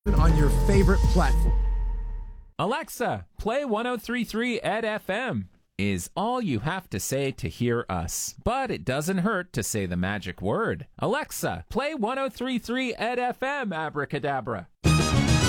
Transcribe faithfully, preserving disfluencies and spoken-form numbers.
on your favorite platform. Alexa, play one oh three point three Ed F M. Is all you have to say to hear us. But it doesn't hurt to say the magic word. Alexa, play one oh three point three Ed F M, abracadabra.